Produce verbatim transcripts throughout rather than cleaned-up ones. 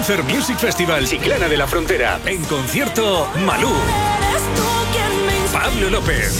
Concert Music Festival Chiclana de la Frontera. En concierto, Malú, Pablo López,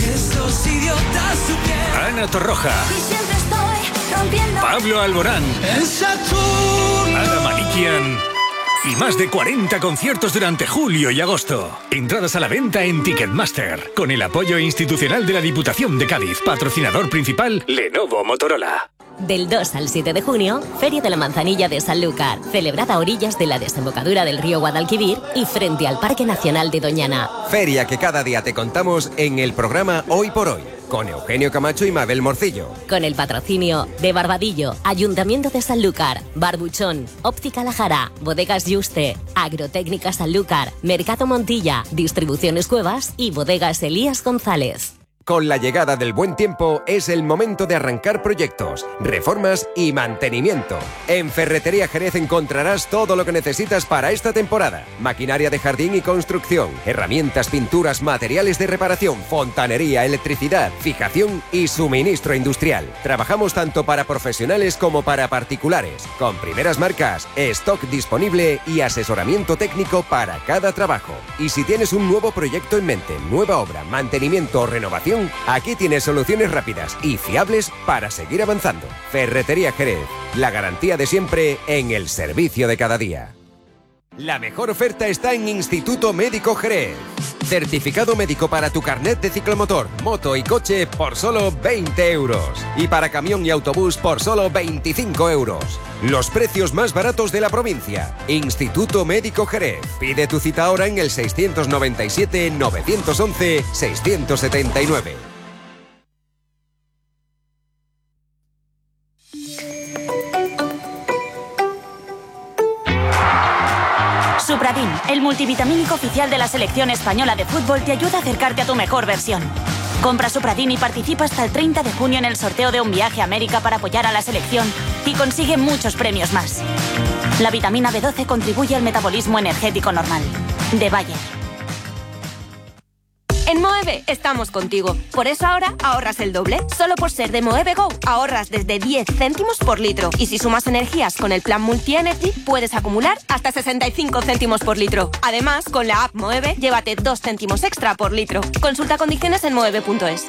Ana Torroja, Pablo Alborán, Ana Malikian y más de cuarenta conciertos durante julio y agosto. Entradas a la venta en Ticketmaster, con el apoyo institucional de la Diputación de Cádiz. Patrocinador principal, Lenovo Motorola. Del dos al siete de junio, Feria de la Manzanilla de Sanlúcar, celebrada a orillas de la desembocadura del río Guadalquivir y frente al Parque Nacional de Doñana. Feria que cada día te contamos en el programa Hoy por Hoy, con Eugenio Camacho y Mabel Morcillo. Con el patrocinio de Barbadillo, Ayuntamiento de Sanlúcar, Barbuchón, Óptica La Jara, Bodegas Yuste, Agrotécnica Sanlúcar, Mercado Montilla, Distribuciones Cuevas y Bodegas Elías González. Con la llegada del buen tiempo es el momento de arrancar proyectos, reformas y mantenimiento. En Ferretería Jerez encontrarás todo lo que necesitas para esta temporada. Maquinaria de jardín y construcción, herramientas, pinturas, materiales de reparación, fontanería, electricidad, fijación y suministro industrial. Trabajamos tanto para profesionales como para particulares, con primeras marcas, stock disponible y asesoramiento técnico para cada trabajo. Y si tienes un nuevo proyecto en mente, nueva obra, mantenimiento o renovación, aquí tienes soluciones rápidas y fiables para seguir avanzando. Ferretería Jerez, la garantía de siempre en el servicio de cada día. La mejor oferta está en Instituto Médico Jerez. Certificado médico para tu carnet de ciclomotor, moto y coche por solo veinte euros. Y para camión y autobús por solo veinticinco euros. Los precios más baratos de la provincia. Instituto Médico Jerez. Pide tu cita ahora en el seiscientos noventa y siete, novecientos once, seiscientos setenta y nueve. Supradin, el multivitamínico oficial de la selección española de fútbol, te ayuda a acercarte a tu mejor versión. Compra Supradin y participa hasta el treinta de junio en el sorteo de un viaje a América para apoyar a la selección y consigue muchos premios más. La vitamina B doce contribuye al metabolismo energético normal. De Bayer. En Moeve estamos contigo. Por eso ahora ahorras el doble. Solo por ser de Moeve Go ahorras desde diez céntimos por litro. Y si sumas energías con el plan Multi Energy, puedes acumular hasta sesenta y cinco céntimos por litro. Además, con la app Moeve, llévate dos céntimos extra por litro. Consulta condiciones en moeve punto es.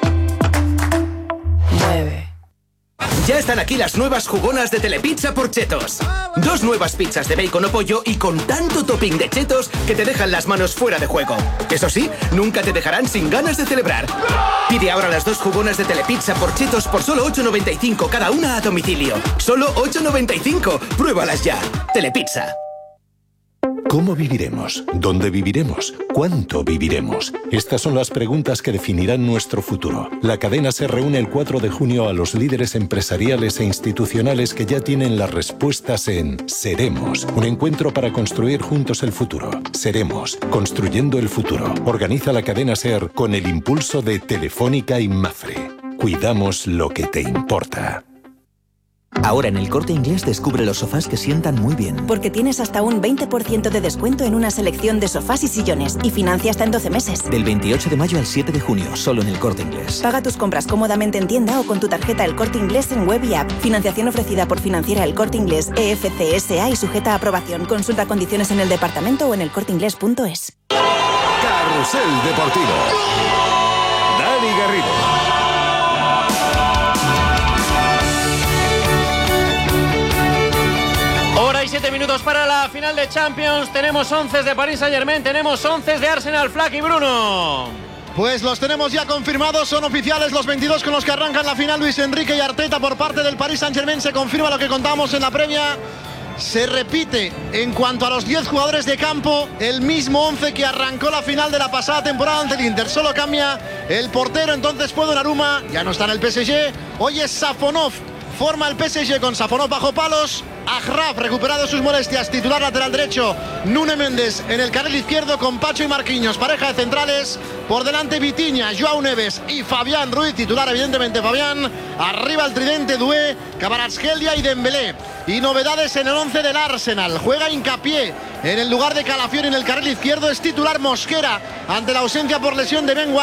Moeve. Ya están aquí las nuevas jugonas de Telepizza por Chetos. Dos nuevas pizzas de bacon o pollo y con tanto topping de chetos que te dejan las manos fuera de juego. Eso sí, nunca te dejarán sin ganas de celebrar. Pide ahora las dos jugonas de Telepizza por Chetos por solo ocho noventa y cinco cada una a domicilio. Solo ocho noventa y cinco. Pruébalas ya. Telepizza. ¿Cómo viviremos? ¿Dónde viviremos? ¿Cuánto viviremos? Estas son las preguntas que definirán nuestro futuro. La cadena se reúne el cuatro de junio a los líderes empresariales e institucionales que ya tienen las respuestas en Seremos, un encuentro para construir juntos el futuro. Seremos, construyendo el futuro. Organiza la cadena SER con el impulso de Telefónica y Mafre. Cuidamos lo que te importa. Ahora en El Corte Inglés descubre los sofás que sientan muy bien. Porque tienes hasta un veinte por ciento de descuento en una selección de sofás y sillones y financia hasta en doce meses. Del veintiocho de mayo al siete de junio, solo en El Corte Inglés. Paga tus compras cómodamente en tienda o con tu tarjeta El Corte Inglés en web y app. Financiación ofrecida por Financiera El Corte Inglés E F C S A y sujeta a aprobación. Consulta condiciones en el departamento o en elcorteinglés punto es. Carrusel Deportivo. Dani Garrido. Hora y siete minutos para la final de Champions. Tenemos once de Paris Saint-Germain, tenemos once de Arsenal. Flack y Bruno. Pues los tenemos ya confirmados, son oficiales los veintidós con los que arrancan la final. Luis Enrique y Arteta por parte del Paris Saint-Germain. Se confirma lo que contábamos en la previa. Se repite en cuanto a los diez jugadores de campo el mismo once que arrancó la final de la pasada temporada ante el Inter. Solo cambia el portero, entonces fue Donnarumma, ya no está en el P S G. Hoy es Safonov, forma el P S G con Safonov bajo palos. Achraf, recuperado sus molestias, titular lateral derecho. Nuno Méndez en el carril izquierdo con Pacho y Marquinhos, pareja de centrales. Por delante Vitinha, Joao Neves y Fabián Ruiz, titular evidentemente Fabián. Arriba el tridente Doué, Kvaratskhelia y Dembélé. Y novedades en el once del Arsenal. Juega Hincapié en el lugar de Calafiori en el carril izquierdo. Es titular Mosquera ante la ausencia por lesión de Ben White.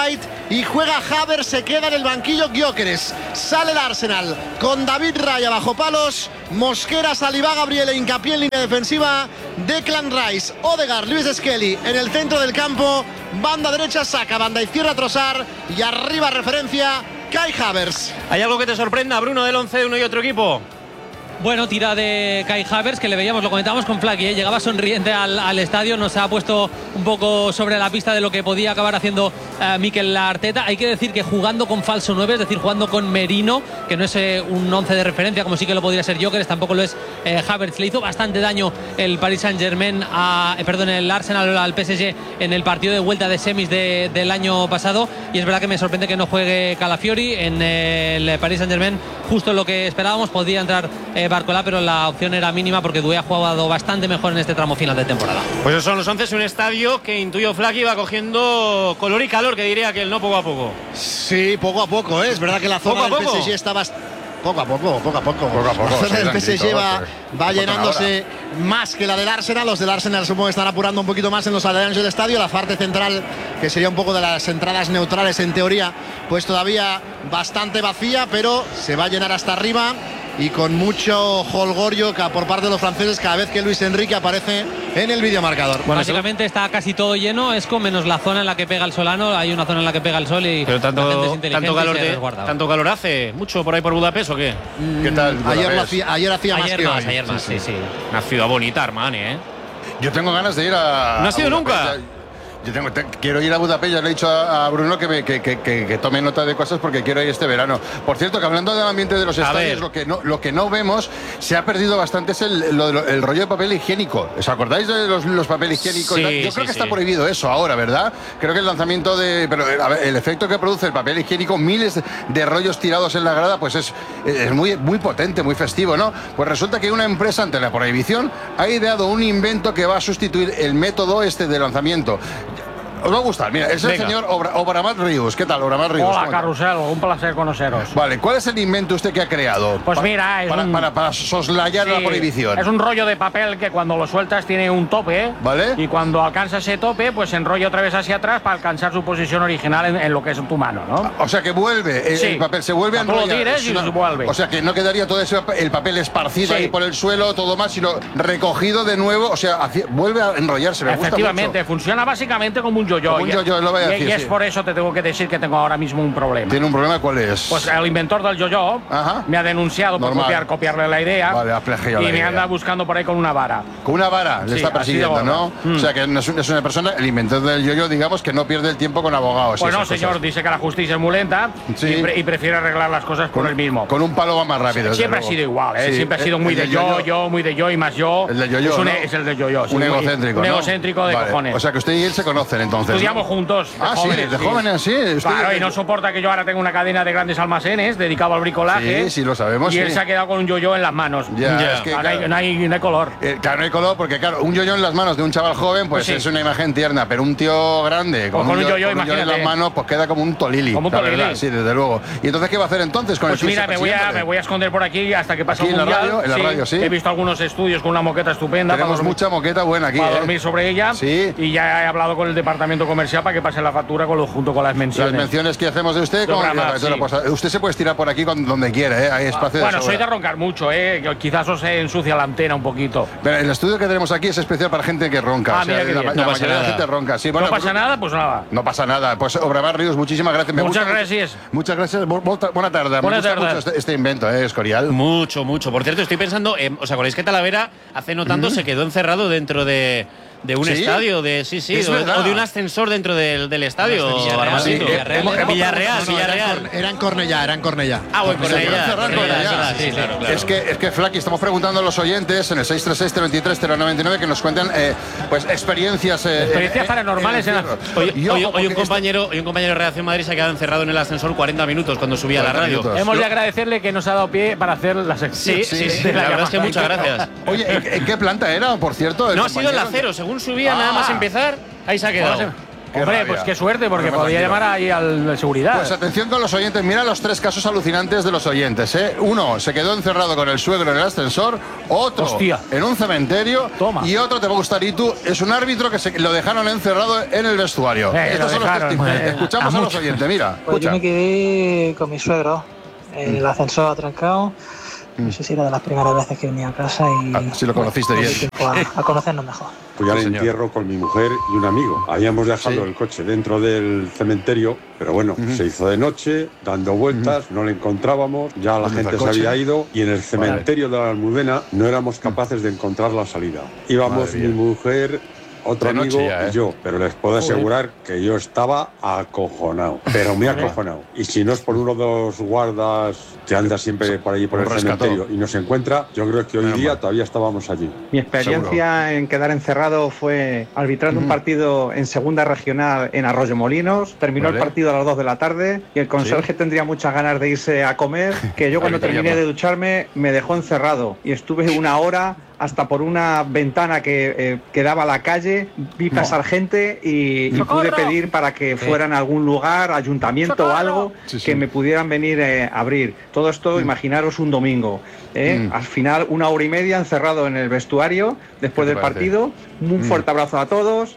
y juega Havertz, se queda en el banquillo Gyökeres. Sale el Arsenal con David Raya bajo palos, Mosquera, Saliba, Gabriel e hincapié en línea defensiva, Declan Rice, Odegaard, Luis Skelly en el centro del campo, banda derecha Saka, banda izquierda Trossard y arriba referencia Kai Havertz. ¿Hay algo que te sorprenda, Bruno, del once de uno y otro equipo? Bueno, tira de Kai Havertz, que le veíamos, lo comentábamos con Flaky, ¿eh? Llegaba sonriente al, al estadio, nos ha puesto un poco sobre la pista de lo que podía acabar haciendo uh, Mikel Arteta. Hay que decir que jugando con falso nueve, es decir, jugando con Merino, que no es eh, un once de referencia como sí que lo podría ser Gyökeres, tampoco lo es eh, Havertz. Le hizo bastante daño el Paris Saint-Germain, a, eh, perdón, el Arsenal al P S G en el partido de vuelta de semis de, del año pasado, y es verdad que me sorprende que no juegue Calafiori en eh, el Paris Saint-Germain, justo lo que esperábamos. Podía entrar eh, Barcola, pero la opción era mínima porque Doué ha jugado bastante mejor en este tramo final de temporada. Pues esos son los once, un estadio que intuyo Flaky va cogiendo color y calor, que diría que él, no, poco a poco. Sí, poco a poco, ¿eh? Es verdad que la zona del P S G está bastante... Poco a poco, poco a poco. poco, a poco la zona sí, del P S G va, va llenándose ahora. más que la del Arsenal. Los del Arsenal supongo que están apurando un poquito más en los alrededores del estadio. La parte central, que sería un poco de las entradas neutrales en teoría, pues todavía bastante vacía, pero se va a llenar hasta arriba y con mucho jolgorio por parte de los franceses cada vez que Luis Enrique aparece en el videomarcador. Bueno, básicamente está casi todo lleno, es con menos la zona en la que pega el Solano. Hay una zona en la que pega el sol y pero tanto, la gente es inteligente tanto calor y se de, resguarda. tanto calor hace, mucho por ahí por Budapest, ¿o qué? ¿Qué tal? Ayer, lo hacía, ayer hacía ayer más que más, hoy. ayer más, sí, sí. sí. Una ciudad bonita, Armani, ¿eh? Yo tengo ganas de ir a... ¿No has ido Budapest. nunca? Yo tengo, te, quiero ir a Budapest, ya le he dicho a, a Bruno que, me, que, que, que, que tome nota de cosas porque quiero ir este verano. Por cierto, que hablando del ambiente de los A estadios, ver. lo que, no, lo que no vemos, se ha perdido bastante, es el, lo, lo, el rollo de papel higiénico. ¿Os acordáis de los, los papel higiénicos? Sí, Yo sí, creo que sí. está prohibido eso ahora, ¿verdad? Creo que el lanzamiento de... Pero a ver, el efecto que produce el papel higiénico, miles de rollos tirados en la grada, pues es, es muy, muy potente, muy festivo, ¿no? Pues resulta que una empresa, ante la prohibición, ha ideado un invento que va a sustituir el método este de lanzamiento. Os va a gustar, mira, es el Venga. señor Obra, Obramat Ríos. ¿Qué tal, Obramat Ríos? Hola, Carrusel, un placer conoceros. Vale, ¿cuál es el invento usted que ha creado? Pues Pa- mira, es para, un... para, para soslayar Sí, la prohibición. es un rollo de papel que cuando lo sueltas tiene un tope, ¿Vale? y cuando alcanza ese tope, pues se enrolla otra vez hacia atrás para alcanzar su posición original en, en lo que es tu mano, ¿no? O sea que vuelve, el, Sí. el papel se vuelve a Tú lo enrollar. tires y No, se vuelve. O sea que no quedaría todo ese, el papel esparcido Sí. ahí por el suelo, todo más, sino recogido de nuevo, o sea, hacia- vuelve a enrollarse. Me gusta Efectivamente, mucho. funciona básicamente como un yo-yo. Como un y- yo-yo, lo voy a y- decir, y es sí. por eso te tengo que decir que tengo ahora mismo un problema. ¿Tiene un problema? ¿Cuál es? Pues el inventor del yo-yo Ajá. me ha denunciado por Normal. copiar, copiarle la idea. Vale, ha plagiado y la me idea. anda buscando por ahí con una vara. Con una vara le Sí, está así de persiguiendo, gorda. ¿no? Mm. O sea que no es, un- es una persona, el inventor del yo-yo, digamos, que no pierde el tiempo con abogados. y Pues no, esas señor, cosas. dice que la justicia es muy lenta Sí. y, pre- y prefiere arreglar las cosas por él mismo. Con un palo va más rápido. desde Siempre ha luego. sido igual, ¿eh? Sí, Siempre ha sido muy el de del yo, yo-yo. yo, muy de yo y más yo. El del yo-yo, Es, un- ¿no? es el del yo-yo. sí, Un muy- egocéntrico, Un ¿no? egocéntrico de Vale. cojones. O sea que usted y él se conocen entonces. Estudiamos ¿no? juntos. de Ah, sí, jóvenes, de jóvenes, sí. Usted- Claro, y no soporta que yo ahora tenga una cadena de grandes almacenes dedicado al bricolaje. Sí, sí, lo sabemos, Y él sí. se ha quedado con un yo-yo en las manos. Ya, Ya. es que, Ah, no, hay, claro, no hay- no hay color. eh, claro, no hay color porque, claro, un yo-yo en las manos de un chaval joven, pues, Pues sí. es una imagen tierna, pero un tío grande con, Pues con un yo- yo-yo, con un yo-yo en las imagínate. manos, pues queda como un tolili. Como un la tolili. verdad, sí, desde luego. ¿Y entonces qué va a hacer entonces con Pues el mira, suizo me voy, a, persiguiéndole? me voy a esconder por aquí hasta que pase Aquí el en la mundial. radio, en la radio, sí. He visto algunos estudios con una moqueta estupenda para Tenemos dormir, mucha moqueta buena aquí, para ¿eh? dormir sobre ella. Sí. Y ya he hablado con el departamento comercial para que pase la factura con lo, junto con las menciones. Las menciones que hacemos de usted, como- Programa, pues, sí. usted se puede estirar por aquí con- donde quiera, ¿eh? Hay espacio de Bueno, soy sobra. de roncar mucho, ¿eh? Que quizás os ensucia la antena un poquito. Pero el estudio que tenemos aquí es especial para gente que ronca. Ah, o sea, mira qué la, bien. la No pasa mayoría de la nada. gente ronca. Sí, bueno, no pasa pues- nada, pues nada. No pasa nada. Pues Obramat Ríos, muchísimas gracias. Me Muchas gusta- gracias. Muchas gracias. Bu- Buena buena tarde. Me Buena gusta tarde. mucho este, este invento, ¿eh, Escorial? Mucho, mucho. Por cierto, estoy pensando, eh, ¿os acordáis que Talavera hace no tanto se quedó encerrado dentro de, de un ¿Sí? estadio? De, sí, sí, Es o, verdad. o de un ascensor dentro del, del estadio. Villarreal, Armandito. sí, Villarreal, Hemos- era- Villarreal, No, no, Villarreal. Era en, Cor- era en Cornellá, era en Cornellá. Ah, bueno, Se quedó Cornellá. encerrado en Cornellá, Cornellá. sí, sí, claro, claro. Es que, es que Flaky, estamos preguntando a los oyentes en el seis tres seis, cero dos tres, cero nueve nueve que nos cuenten eh, pues experiencias. eh, Experiencias eh, paranormales en el en la- encierro. Hoy, Y hoy- ojo, hoy un porque compañero, hoy un compañero de Redacción Madrid se ha quedado encerrado en el ascensor cuarenta minutos cuando subía a la cuarenta radio. minutos. Hemos de agradecerle que nos ha dado pie para hacer la sección. Sí, sí, sí, la verdad es que muchas gracias. Oye, ¿en, en qué planta era, por cierto? el No ha sido en la compañero? cero, según subía Ah. nada más empezar, ahí se ha quedado. Bueno, Qué Hombre, rabia. pues qué suerte, porque Bueno, podía tranquilo. llamar ahí al de seguridad. Pues atención con los oyentes, mira los tres casos alucinantes de los oyentes, ¿eh? Uno se quedó encerrado con el suegro en el ascensor, otro Hostia. en un cementerio. Toma. Y otro, te va a gustar, y tú, es un árbitro que se, lo dejaron encerrado en el vestuario. Eh, Estos lo son los dejaron, testimonios. eh, Escuchamos a a, los mucho. oyentes, mira. Pues yo Escucha. me quedé con mi suegro en el ascensor atrancado. No sé si era de las primeras veces que venía a casa y... Ah, si lo conociste bueno, bien. tuve tiempo A, a conocernos mejor. Fui al Sí, señor. entierro con mi mujer y un amigo. Habíamos dejado Sí. el coche dentro del cementerio, pero bueno, Ujú. se hizo de noche, dando vueltas, no lo encontrábamos, ya la ¿Dónde gente está el se coche? había ido y en el cementerio de la Almudena no éramos capaces de encontrar la salida. Íbamos Madre mi mía. mujer, otro De noche amigo ya, ¿eh? y yo, pero les puedo Joder. asegurar que yo estaba acojonado, pero muy acojonado. Y si no es por uno de los guardas que anda siempre por allí por Lo el rescató. cementerio y nos encuentra, yo creo que hoy Menos día mal. todavía estábamos allí. Mi experiencia en quedar encerrado fue arbitrando un partido en segunda regional en Arroyo Molinos. Terminó Vale. el partido a las dos de la tarde y el conserje tendría muchas ganas de irse a comer, que yo cuando Ahí te terminé llamo. de ducharme me dejó encerrado y estuve una hora hasta por una ventana que, eh, que daba a la calle, vi pasar gente y, y pude pedir para que fueran a algún lugar, ayuntamiento o algo, Sí, sí. que me pudieran venir eh, a abrir. Todo esto, imaginaros un domingo. ¿eh? Mm. Al final, una hora y media encerrado en el vestuario después ¿Qué te del parece? partido. Un Mm. fuerte abrazo a todos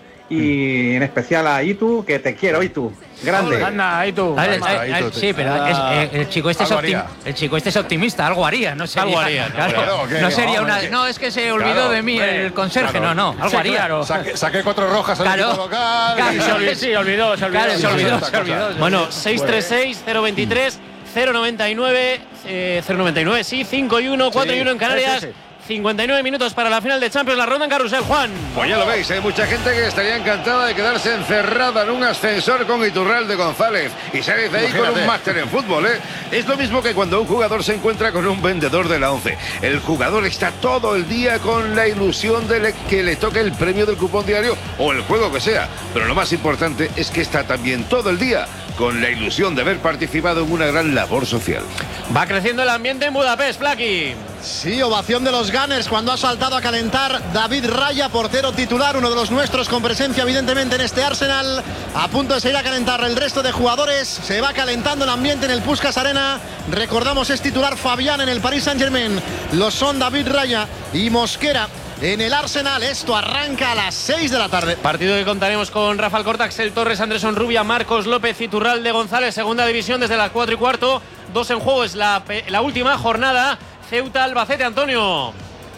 y en especial a Itu, que te quiero, Itu. Grande. Anda, ahí tú. A ver, Vamos, a- ahí a- tú, sí, pero Ah. es- eh, el chico este es Algo optim- haría. el chico este es optimista, algo haría, no sería, Algo haría, no, claro, claro, ¿qué? no sería No, una, ¿qué? no es que se olvidó Claro, de mí hombre, el conserje, claro. no, no, algo Sí, haría. claro. Saqué, saqué cuatro rojas al Claro. equipo local. Claro, y- Se olvidó, sí, olvidó, se olvidó. Claro, se olvidó, se olvidó. Bueno, seis tres seis, cero veintitrés, cero noventa y nueve, eh, cero noventa y nueve, sí, cinco y uno, cuatro y uno en Canarias. ese, ese. cincuenta y nueve minutos para la final de Champions, la ronda en carrusel, Juan. Pues ya lo veis, hay mucha gente que estaría encantada de quedarse encerrada en un ascensor con Iturralde González y salir de ahí con Imagínate. un máster en fútbol, ¿eh? Es lo mismo que cuando un jugador se encuentra con un vendedor de la once. El jugador está todo el día con la ilusión de le- que le toque el premio del cupón diario o el juego que sea. Pero lo más importante es que está también todo el día con la ilusión de haber participado en una gran labor social. Va creciendo el ambiente en Budapest, Flaki. Sí, ovación de los Gunners cuando ha saltado a calentar David Raya, portero titular, uno de los nuestros con presencia evidentemente en este Arsenal. A punto de salir a calentar el resto de jugadores. Se va calentando el ambiente en el Puskás Arena. Recordamos, es titular Fabián en el Paris Saint-Germain. Lo son David Raya y Mosquera en el Arsenal. Esto arranca a las seis de la tarde. Partido que contaremos con Rafael Corta, Axel Torres, Andrés Rubia, Marcos López, Iturralde González, segunda división desde las cuatro y cuarto. Dos en juego, es la, pe- la última jornada. Ceuta Albacete, Antonio.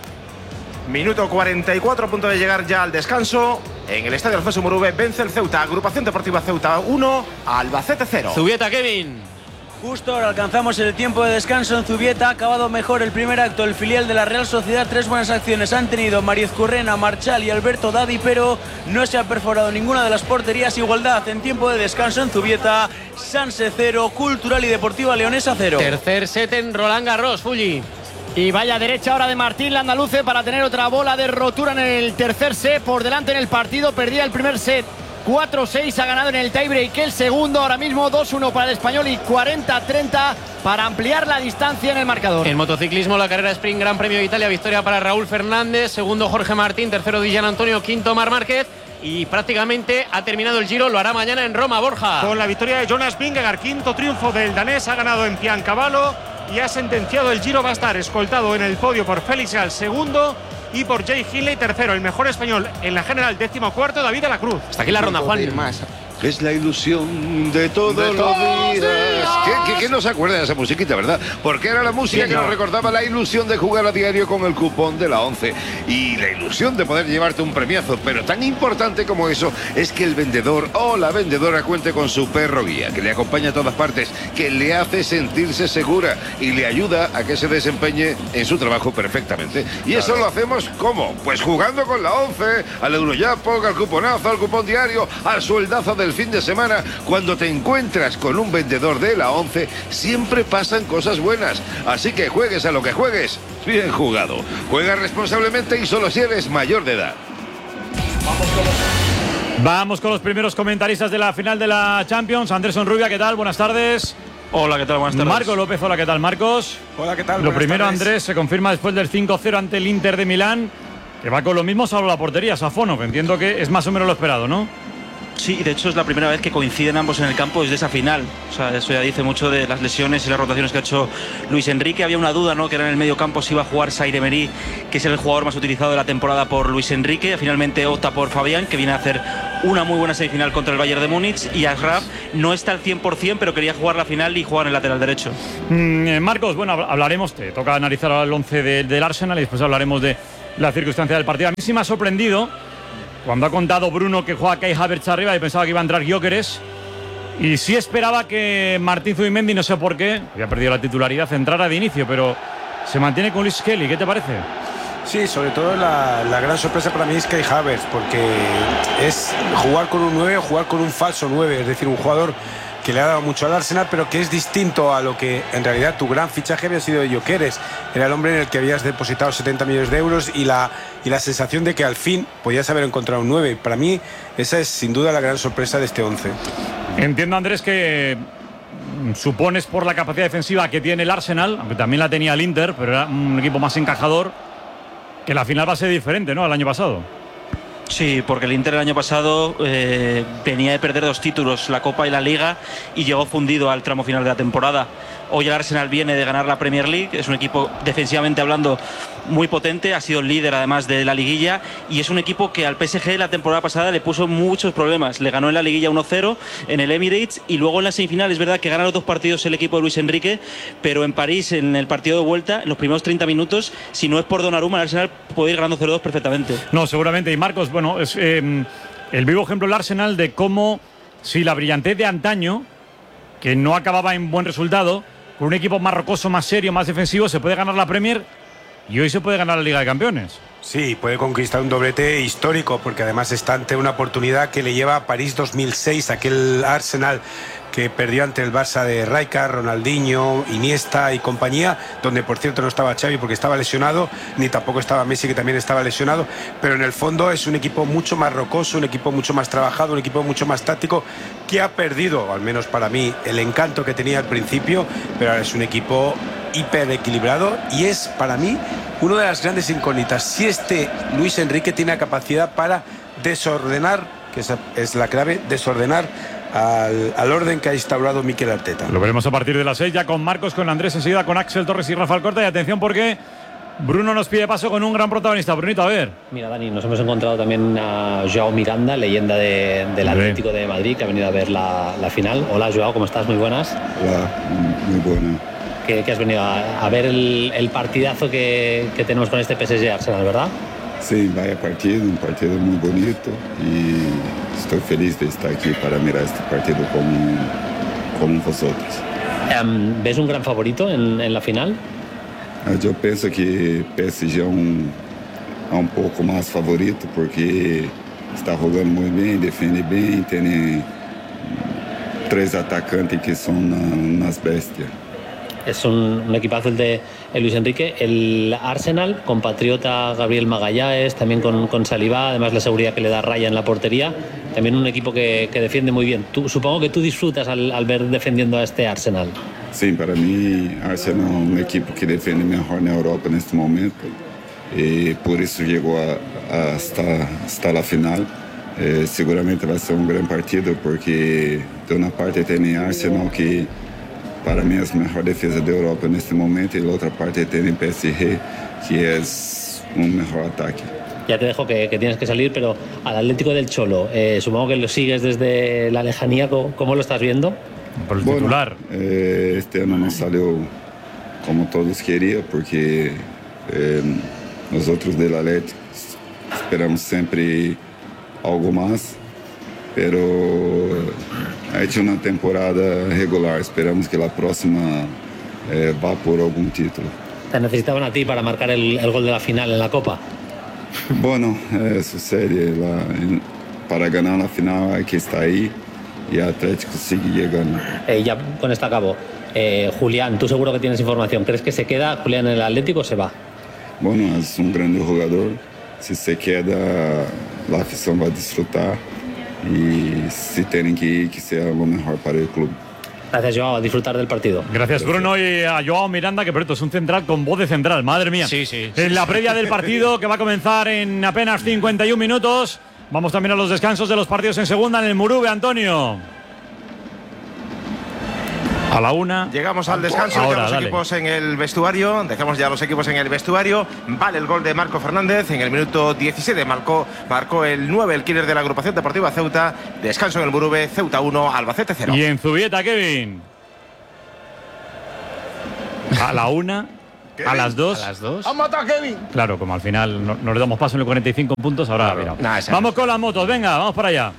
Minuto cuarenta y cuatro, a punto de llegar ya al descanso. En el estadio Alfonso Murube vence el Ceuta. Agrupación Deportiva Ceuta uno, Albacete cero. Zubieta, Kevin. Justo ahora alcanzamos el tiempo de descanso en Zubieta. Ha acabado mejor el primer acto. El filial de la Real Sociedad, tres buenas acciones han tenido Mariez Currena, Marchal y Alberto Dadi, pero no se ha perforado ninguna de las porterías. Igualdad en tiempo de descanso en Zubieta. Sanse cero, Cultural y Deportiva Leonesa cero. Tercer set en Roland Garros, Fulli. Y vaya derecha ahora de Martín Landaluce para tener otra bola de rotura en el tercer set. Por delante en el partido, perdía el primer set cuatro seis, ha ganado en el tiebreak el segundo. Ahora mismo dos uno para el español y cuarenta treinta para ampliar la distancia en el marcador. En motociclismo, la carrera Sprint Gran Premio de Italia, victoria para Raúl Fernández, segundo Jorge Martín, tercero Dillan Antonio, quinto Marc Márquez. Y prácticamente ha terminado el Giro, lo hará mañana en Roma, Borja. Con la victoria de Jonas Vingegaard, quinto triunfo del danés, ha ganado en Piancavallo y ha sentenciado el Giro. Va a estar escoltado en el podio por Félix al segundo y por Jay Hindley tercero. El mejor español en la general, décimo cuarto, David de la Cruz. Hasta aquí la ronda, Juan. Es la ilusión de todos De los todos días. días. ¿Qué, qué, qué no se acuerda de esa musiquita, verdad? Porque era la música ¿Quién que no? nos recordaba la ilusión de jugar a diario con el cupón de la once. Y la ilusión de poder llevarte un premiazo. Pero tan importante como eso es que el vendedor o la vendedora cuente con su perro guía, que le acompaña a todas partes, que le hace sentirse segura y le ayuda a que se desempeñe en su trabajo perfectamente. Y Claro. eso lo hacemos, ¿cómo? Pues jugando con la once, al Eurojackpot, al cuponazo, al cupón diario, al sueldazo del fin de semana. Cuando te encuentras con un vendedor de la once, siempre pasan cosas buenas. Así que juegues a lo que juegues, bien jugado. Juega responsablemente y solo si eres mayor de edad. Vamos con los primeros comentaristas de la final de la Champions. Andrés Rubia, ¿qué tal? Buenas tardes. Hola, ¿qué tal? Buenas tardes. Marco López, hola, ¿qué tal, Marcos? Hola, ¿qué tal? Lo Buenas primero, tardes. Andrés, se confirma después del cinco cero ante el Inter de Milán, que va con lo mismo salvo la portería, Safonov. Entiendo que es más o menos lo esperado, ¿no? Sí, de hecho es la primera vez que coinciden ambos en el campo desde esa final. O sea, eso ya dice mucho de las lesiones y las rotaciones que ha hecho Luis Enrique. Había una duda, ¿no?, que era en el medio campo si iba a jugar Zaire Emery, que es el jugador más utilizado de la temporada por Luis Enrique. Finalmente opta por Fabián, que viene a hacer una muy buena semifinal contra el Bayern de Múnich. Y Achraf no está al cien por cien, pero quería jugar la final y jugar en el lateral derecho. Mm, Marcos, bueno, hablaremos, te toca analizar el once de, del Arsenal y después hablaremos de la circunstancia del partido. A mí sí me ha sorprendido cuando ha contado Bruno que juega Kai Havertz arriba y pensaba que iba a entrar Gyökeres. Y sí esperaba que Martín Zubimendi, no sé por qué, había perdido la titularidad, entrara de inicio, pero se mantiene con Luis Kelly. ¿Qué te parece? Sí, sobre todo la, la gran sorpresa para mí es Kai Havertz, porque es jugar con un nueve o jugar con un falso nueve, es decir, un jugador que le ha dado mucho al Arsenal, pero que es distinto a lo que en realidad tu gran fichaje había sido de Gyökeres. Era el hombre en el que habías depositado setenta millones de euros y la, y la sensación de que al fin podías haber encontrado un nueve. Para mí esa es sin duda la gran sorpresa de este once. Entiendo, Andrés, que supones por la capacidad defensiva que tiene el Arsenal, aunque también la tenía el Inter, pero era un equipo más encajador, que la final va a ser diferente, ¿no?, al año pasado. Sí, porque el Inter el año pasado eh, venía de perder dos títulos, la Copa y la Liga, y llegó fundido al tramo final de la temporada. Hoy el Arsenal viene de ganar la Premier League, es un equipo defensivamente hablando muy potente, ha sido el líder además de la liguilla, y es un equipo que al P S G la temporada pasada le puso muchos problemas. Le ganó en la liguilla uno cero en el Emirates, y luego en la semifinal es verdad que gana los dos partidos el equipo de Luis Enrique, pero en París, en el partido de vuelta, en los primeros treinta minutos, si no es por Donnarumma, el Arsenal puede ir ganando cero dos perfectamente. No, seguramente. Y Marcos, bueno, es eh, el vivo ejemplo del Arsenal de cómo, si la brillantez de antaño, que no acababa en buen resultado, con un equipo más rocoso, más serio, más defensivo, se puede ganar la Premier y hoy se puede ganar la Liga de Campeones. Sí, puede conquistar un doblete histórico, porque además está ante una oportunidad que le lleva a París dos mil seis, aquel Arsenal que perdió ante el Barça de Rijkaard, Ronaldinho, Iniesta y compañía, donde por cierto no estaba Xavi porque estaba lesionado, ni tampoco estaba Messi, que también estaba lesionado, pero en el fondo es un equipo mucho más rocoso, un equipo mucho más trabajado, un equipo mucho más táctico, que ha perdido, al menos para mí, el encanto que tenía al principio, pero ahora es un equipo hiper equilibrado y es para mí una de las grandes incógnitas, si este Luis Enrique tiene la capacidad para desordenar, que esa es la clave, desordenar Al, al orden que ha instaurado Mikel Arteta. Lo veremos a partir de las seis, ya con Marcos, con Andrés, enseguida con Axel Torres y Rafael Corta. Y atención porque Bruno nos pide paso con un gran protagonista. Brunito, a ver. Mira, Dani, nos hemos encontrado también a Joao Miranda, leyenda de, del Atlético de Madrid, que ha venido a ver la, la final. Hola, Joao, ¿cómo estás? Muy buenas. Hola, muy buena. Que, que has venido a, a ver el, el partidazo que, que tenemos con este P S G Arsenal, ¿verdad? Sí, vaya partido, un partido muy bonito y estoy feliz de estar aquí para mirar este partido con, con vosotros. Um, ¿Ves un gran favorito en, en la final? Yo pienso que P S G es un, un poco más favorito porque está jugando muy bien, defiende bien, tiene tres atacantes que son unas bestias. Es un, un equipazo el de el Luis Enrique. El Arsenal, compatriota Gabriel Magalhães, también con, con Saliba, además la seguridad que le da Raya en la portería. También un equipo que, que defiende muy bien. Tú, supongo que tú disfrutas al, al ver defendiendo a este Arsenal. Sí, para mí Arsenal es un equipo que defiende mejor en Europa en este momento. Y por eso llegó a, a hasta, hasta la final. Eh, seguramente va a ser un gran partido porque de una parte tiene Arsenal que para mí es la mejor defensa de Europa en este momento y la otra parte tiene P S G que es un mejor ataque. Ya te dejo que, que tienes que salir, pero al Atlético del Cholo, eh, supongo que lo sigues desde la lejanía. ¿Cómo, cómo lo estás viendo? Por el bueno, titular. Eh, este año no salió como todos querían porque eh, nosotros del Atlético esperamos siempre algo más, pero ha hecho una temporada regular. Esperamos que la próxima eh, va por algún título. ¿Te necesitaban a ti para marcar el, el gol de la final en la Copa? Bueno, eh, sucede. La, en, para ganar la final hay que estar ahí y el Atlético sigue llegando. Eh, ya con esto acabo. Eh, Julián, tú seguro que tienes información. ¿Crees que se queda Julián en el Atlético o se va? Bueno, es un gran jugador. Si se queda, la afición va a disfrutar. Y si tienen que ir, que sea lo mejor para el club. Gracias, Joao, a disfrutar del partido. Gracias, Bruno, y a Joao Miranda, que por esto es un central con voz de central, madre mía. Sí, sí. En la previa del partido que va a comenzar en apenas cincuenta y un minutos. Vamos también a los descansos de los partidos en segunda en el Murube, Antonio. A la una. Llegamos al descanso, ahora, dejamos dale. equipos en el vestuario, dejamos ya los equipos en el vestuario. Vale el gol de Marco Fernández en el minuto diecisiete, marcó, marcó el nueve, el killer de la agrupación deportiva Ceuta. Descanso en el Murube, Ceuta uno, Albacete cero. Y en Zubieta, Kevin. A la una, a las dos. A las dos. ¡Han matado a Kevin! Claro, como al final no, nos le damos paso en el cuarenta y cinco puntos, ahora Claro. mira. Nah, esa vamos es. con las motos, venga, vamos para allá.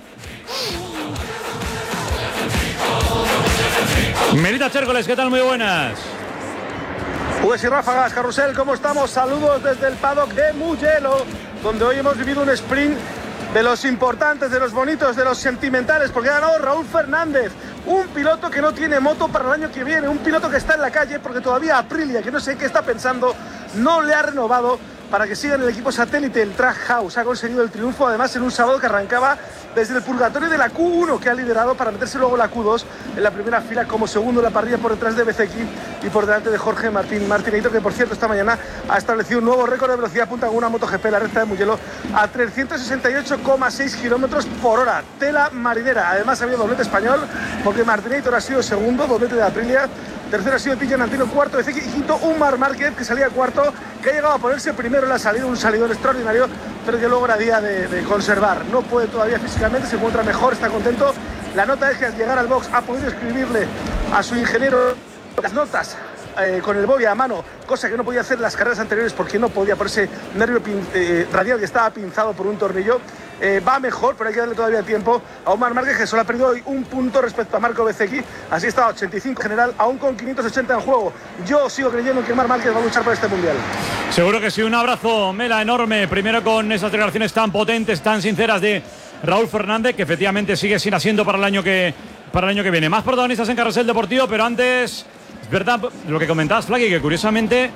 Melita Chércoles, ¿qué tal? Muy buenas. Pues y ráfagas, Carrusel, ¿cómo estamos? Saludos desde el paddock de Mugello, donde hoy hemos vivido un sprint de los importantes, de los bonitos, de los sentimentales, porque ha ganado Raúl Fernández, un piloto que no tiene moto para el año que viene, un piloto que está en la calle porque todavía Aprilia, que no sé qué está pensando, no le ha renovado para que siga en el equipo satélite, el Track House. Ha conseguido el triunfo, además, en un sábado que arrancaba desde el purgatorio de la Q uno, que ha liderado para meterse luego la Q dos en la primera fila como segundo en la parrilla por detrás de Bezzecchi y por delante de Jorge Martín Martinito, que por cierto esta mañana ha establecido un nuevo récord de velocidad punta con una MotoGP, la recta de Mugello, a trescientos sesenta y ocho coma seis kilómetros por hora. Tela marinera. Además ha habido doblete español, porque Martinito ha sido segundo, doblete de Aprilia. Tercero ha sido Tijan Antino, cuarto Bezzecchi y quinto un Marc Márquez, que salía cuarto, que ha llegado a ponerse primero en la salida, un salidor extraordinario, pero que luego era día de, de conservar. No puede todavía físicamente, se encuentra mejor, está contento. La nota es que al llegar al box ha podido escribirle a su ingeniero las notas eh, con el bobby a mano, cosa que no podía hacer en las carreras anteriores porque no podía por ese nervio pin, eh, radial que estaba pinzado por un tornillo. Eh, va mejor, pero hay que darle todavía tiempo a Omar Márquez, que solo ha perdido hoy un punto respecto a Marco Bezzecchi. Así está, ochenta y cinco en general, aún con quinientos ochenta en juego. Yo sigo creyendo que Omar Márquez va a luchar por este mundial. Seguro que sí, un abrazo, Mela, enorme. Primero con esas declaraciones tan potentes, tan sinceras de Raúl Fernández, que efectivamente sigue sin asiento para el año que, para el año que viene. Más protagonistas en Carrusel Deportivo, pero antes, es verdad lo que comentabas, Flaqui, que curiosamente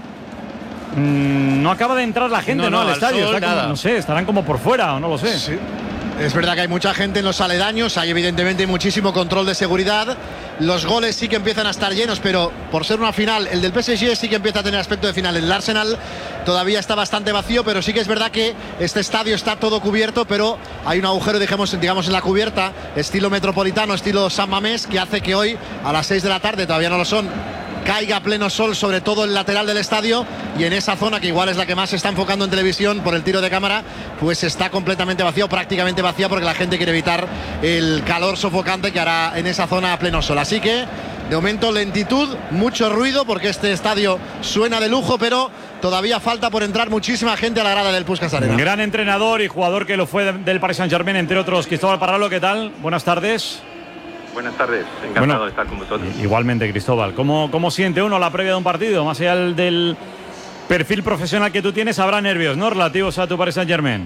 mmm, no acaba de entrar la gente, No, ¿no? no, al al estadio. sol, Está como- nada. no sé, estarán como por fuera, o no lo sé. Sí. Es verdad que hay mucha gente en los aledaños, hay evidentemente muchísimo control de seguridad. Los goles sí que empiezan a estar llenos, pero por ser una final, el del P S G sí que empieza a tener aspecto de final. El Arsenal todavía está bastante vacío, pero sí que es verdad que este estadio está todo cubierto, pero hay un agujero, digamos, digamos en la cubierta, estilo metropolitano, estilo San Mamés, que hace que hoy a las seis de la tarde, todavía no lo son, caiga pleno sol sobre todo el lateral del estadio, y en esa zona, que igual es la que más se está enfocando en televisión por el tiro de cámara, pues está completamente vacío, prácticamente vacía, porque la gente quiere evitar el calor sofocante que hará en esa zona a pleno sol. Así que de momento lentitud, mucho ruido, porque este estadio suena de lujo, pero todavía falta por entrar muchísima gente a la grada del Puskás Arena. Gran entrenador y jugador que lo fue de- del Paris Saint-Germain, entre otros. Cristóbal Parralo, ¿qué tal? Buenas tardes. Buenas tardes, encantado Bueno, de estar con vosotros. Igualmente, Cristóbal. ¿Cómo, ¿Cómo siente uno la previa de un partido? Más allá del, del perfil profesional que tú tienes, habrá nervios, ¿no? Relativos a tu Paris Saint-Germain.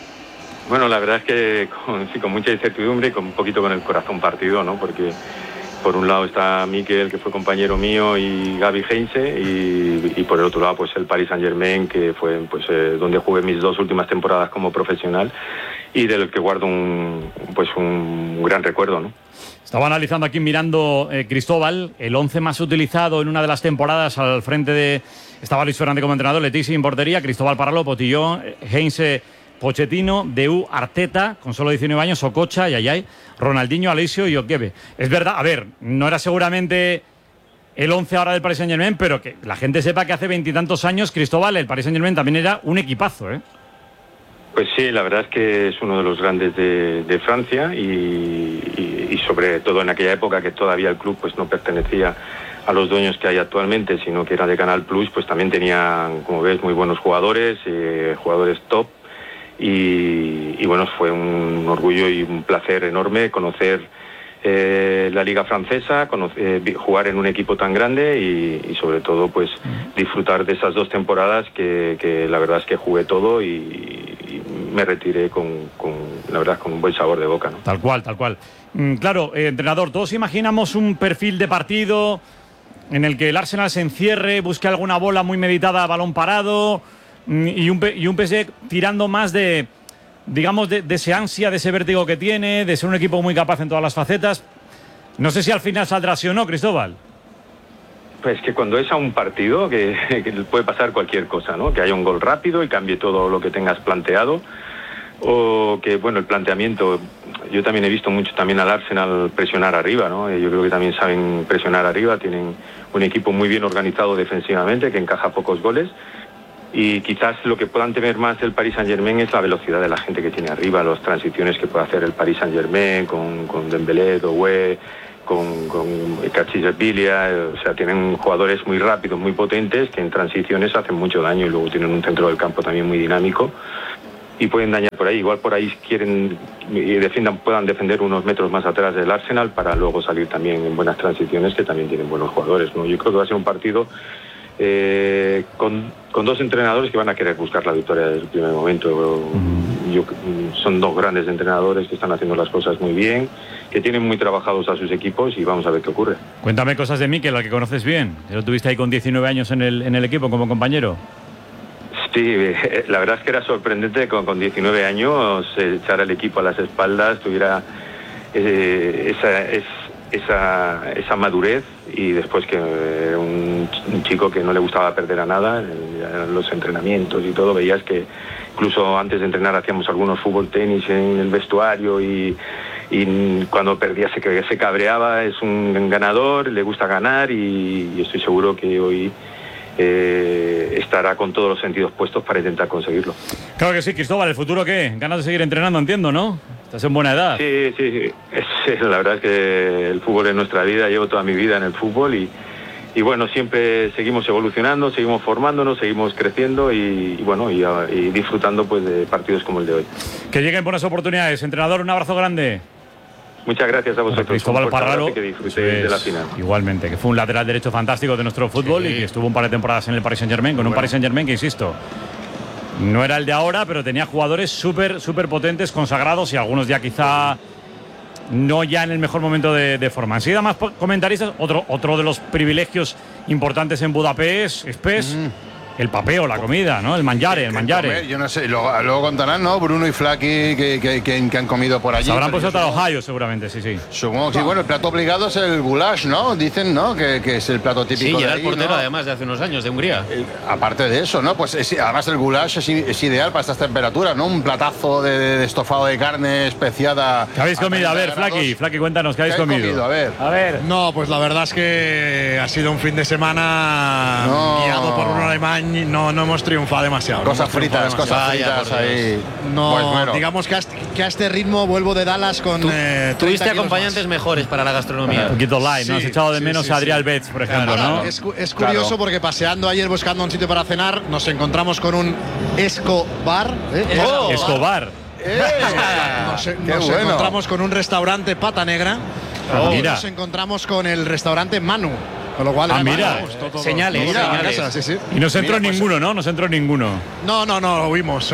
Bueno, la verdad es que con, sí, con mucha incertidumbre y con un poquito con el corazón partido, ¿no? Porque por un lado está Mikel, que fue compañero mío, y Gaby Heinze, y, y por el otro lado pues el Paris Saint-Germain, que fue pues eh, donde jugué mis dos últimas temporadas como profesional y del que guardo un, pues un gran recuerdo, ¿no? Estaba analizando aquí, mirando eh, Cristóbal, el once más utilizado en una de las temporadas al frente de... Estaba Luis Fernández como entrenador, Letici en portería, Cristóbal Parralo, Potillón, eh, Heinze, Pochettino, Deu, Arteta, con solo diecinueve años, Okocha, Yayay, Ronaldinho, Alessio y Okebe. Es verdad, a ver, no era seguramente el once ahora del Paris Saint-Germain, pero que la gente sepa que hace veintitantos años, Cristóbal, el Paris Saint-Germain también era un equipazo, ¿eh? Pues sí, la verdad es que es uno de los grandes de, de Francia y, y, y sobre todo en aquella época que todavía el club pues no pertenecía a los dueños que hay actualmente, sino que era de Canal Plus, pues también tenían, como ves, muy buenos jugadores, eh, jugadores top y, y bueno, fue un orgullo y un placer enorme conocer eh, la liga francesa, conocer, eh, jugar en un equipo tan grande y, y sobre todo pues disfrutar de esas dos temporadas que, que la verdad es que jugué todo y, y me retiré con, con, la verdad, con un buen sabor de boca, ¿no? Tal cual, tal cual. Mm, claro, eh, entrenador, todos imaginamos un perfil de partido en el que el Arsenal se encierre, busque alguna bola muy meditada a balón parado mm, y, un, P- y un P S G tirando más de, digamos, de, de ese ansia, de ese vértigo que tiene, de ser un equipo muy capaz en todas las facetas. No sé si al final saldrá así o no, Cristóbal. Pues que cuando es a un partido que, que puede pasar cualquier cosa, ¿no? Que haya un gol rápido y cambie todo lo que tengas planteado. o que, bueno, el planteamiento, yo también he visto mucho también al Arsenal presionar arriba, ¿no? Yo creo que también saben presionar arriba, tienen un equipo muy bien organizado defensivamente, que encaja pocos goles, y quizás lo que puedan tener más el Paris Saint-Germain es la velocidad de la gente que tiene arriba, las transiciones que puede hacer el Paris Saint-Germain con, con Dembélé, Doué, con, con Kvaratskhelia, o sea, tienen jugadores muy rápidos, muy potentes, que en transiciones hacen mucho daño, y luego tienen un centro del campo también muy dinámico, y pueden dañar por ahí. Igual por ahí quieren y defiendan, puedan defender unos metros más atrás del Arsenal para luego salir también en buenas transiciones, que también tienen buenos jugadores, ¿no? Yo creo que va a ser un partido eh, con, con dos entrenadores que van a querer buscar la victoria desde el primer momento. Yo, son dos grandes entrenadores que están haciendo las cosas muy bien, que tienen muy trabajados a sus equipos, y vamos a ver qué ocurre. Cuéntame cosas de Mikel, al que conoces bien. Lo tuviste ahí con diecinueve años en el, en el equipo como compañero. Sí, la verdad es que era sorprendente con, con diecinueve años eh, echar al equipo a las espaldas, tuviera eh, esa, es, esa, esa madurez, y después que eh, un, un chico que no le gustaba perder a nada, en los entrenamientos y todo, veías que incluso antes de entrenar hacíamos algunos fútbol tenis en el vestuario, y, y cuando perdía se, se cabreaba. Es un ganador, le gusta ganar, y, y estoy seguro que hoy Eh, estará con todos los sentidos puestos para intentar conseguirlo. Claro que sí, Cristóbal. ¿El futuro qué? Ganas de seguir entrenando, entiendo, ¿no? Estás en buena edad. Sí, sí, sí. Es, la verdad es que el fútbol es nuestra vida. Llevo toda mi vida en el fútbol, y, y bueno, siempre seguimos evolucionando, seguimos formándonos, seguimos creciendo, y, y bueno, y, y disfrutando pues de partidos como el de hoy. Que lleguen buenas oportunidades. Entrenador, un abrazo grande. Muchas gracias a vosotros. Cristóbal Parralo, que disfrutéis de la final. Igualmente, que fue un lateral derecho fantástico de nuestro fútbol, sí, y que estuvo un par de temporadas en el Paris Saint-Germain, con bueno. un Paris Saint-Germain que, insisto, no era el de ahora, pero tenía jugadores súper, súper potentes, consagrados, y algunos ya quizá no ya en el mejor momento de, de forma. Enseguida más comentaristas. Otro, otro de los privilegios importantes en Budapest es P E S. Mm. El papeo, la comida, ¿no? El mangiare, el mangiare. Yo no sé, luego, luego contarán, ¿no? Bruno y Flaky que, que, que, que han comido por allí. Se habrán puesto hasta Ohio, seguramente, sí, sí. Supongo que sí. Bueno, el plato obligado es el goulash, ¿no? Dicen, ¿no? Que, que es el plato típico. Sí, y era de el portero, ¿no? además, de hace unos años, de Hungría. El, aparte de eso, ¿no? Pues es, además el goulash es, es ideal para estas temperaturas, ¿no? Un platazo de, de estofado de carne especiada. ¿Qué habéis comido? A, a ver, Flaky, Flaky, cuéntanos, ¿qué habéis ¿Qué comido? comido? A ver. A ver. No, pues la verdad es que ha sido un fin de semana no. guiado por un alemán. No, no hemos triunfado demasiado. Cosas no fritas, demasiado. cosas fritas ahí. No, pues bueno. digamos que a, este, que a este ritmo vuelvo de Dallas con. Tú, eh, tuviste acompañantes más. mejores para la gastronomía. Un poquito light, ¿no? Has sí, echado de sí, menos sí, a Adrián sí. Betts, por ejemplo, claro, ¿no? Es, es curioso claro. porque paseando ayer buscando un sitio para cenar, nos encontramos con un Escobar. ¿eh? Oh, Escobar. Eh, nos nos bueno. encontramos con un restaurante Pata Negra. Oh, y mira. nos encontramos con el restaurante Manu. Con lo cual, ah, mira, vamos, todo, todo, señales, mira, señales. Casa, sí, sí. Y no se entró mira, ninguno, pues, ¿no? No se entró ninguno. No, no, no, lo vimos.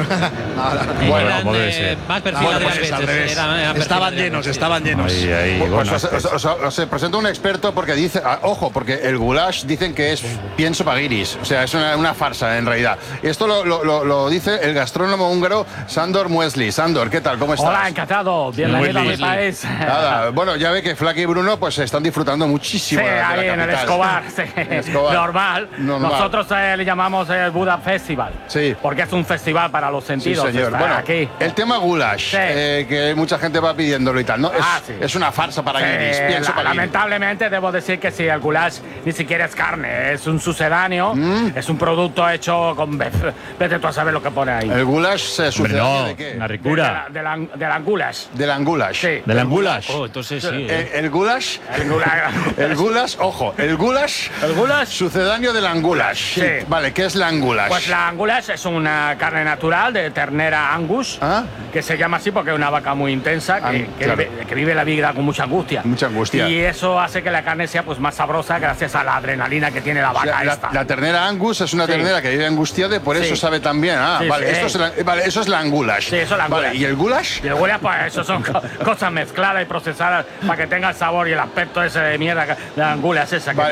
Bueno, como debe ser. Más perfiladas no, pues, al revés. Era, era estaban llenos, estaban llenos. Ahí, ahí, pues, bueno, os, os, os, os presento un experto porque dice, ah, ojo, porque el goulash dicen que es pienso paguiris, o sea, es una, una farsa en realidad. Esto lo, lo, lo, lo dice el gastrónomo húngaro Sándor Muesli. Sándor, ¿qué tal? ¿Cómo estás? Hola, encantado. Bienvenido a mi país. Nada, bueno, ya ve que Flaky y Bruno pues están disfrutando muchísimo. Sí, de la ahí en el Escobar, sí. Escobar. Normal. Normal. Nosotros eh, le llamamos el Buda Festival. Sí. Porque es un festival para los sentidos. Sí, señor. Bueno, aquí. El tema goulash, sí. eh, que mucha gente va pidiéndolo y tal, ¿no? Ah, es, sí. es una farsa para sí, guiris, pienso la, para lamentablemente debo decir que sí, el goulash ni siquiera es carne, es un sucedáneo, mm. es un producto hecho con... Vete tú a saber lo que pone ahí. ¿El goulash es sucedáneo no, de qué? Una ricura. De la, de la, de la goulash. ¿De la goulash? Sí. ¿De la goulash? Oh, entonces sí. El, eh. el goulash... El goulash. el goulash, ojo, el goulash... El goulash. Sucedáneo de la goulash. Sí. Vale, ¿qué es la goulash? Pues la goulash es una carne natural de ternera Angus, ¿Ah? que se llama así porque es una vaca muy intensa, que, An que, claro. vive, que vive la vida con mucha angustia. Mucha angustia. Y eso hace que la carne sea pues más sabrosa gracias a la adrenalina que tiene la vaca. O sea, esta. La, la ternera Angus es una sí. ternera que vive angustiada y por eso sí. sabe tan bien. Ah, sí, vale, sí. esto es la, vale, eso es la goulash. Sí, eso es la vale, goulash. ¿y el goulash? Y el goulash, pues eso son co cosas mezcladas y procesadas para que tenga el sabor y el aspecto ese de mierda de la goulash esa que vale,